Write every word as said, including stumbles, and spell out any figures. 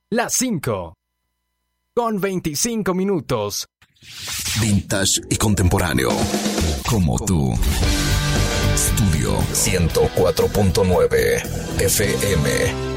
Las cinco. Con veinticinco minutos. Vintage y contemporáneo. Como tú. Studio ciento cuatro punto nueve F M.